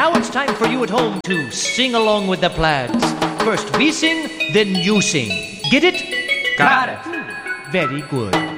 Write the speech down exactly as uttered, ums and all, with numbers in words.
Now it's time for you at home to sing along with the Plaids. First we sing, then you sing. Get it? Got it. Very good.